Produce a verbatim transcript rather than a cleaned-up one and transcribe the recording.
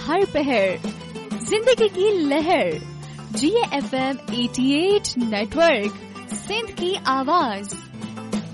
हर पहर, जिंदगी की लहर। जी एफ एम अठासी नेटवर्क, सिंध की आवाज।